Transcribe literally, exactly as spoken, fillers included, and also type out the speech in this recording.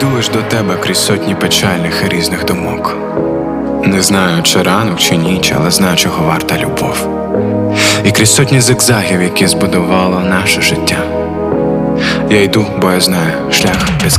йду ж до тебе крізь сотні печальних і різних думок. Не знаю, чи ранок, чи ніч, але знаю, чого варта любов. І крізь сотні зигзагів, які збудувало наше життя. Я йду, бо я знаю, шлях без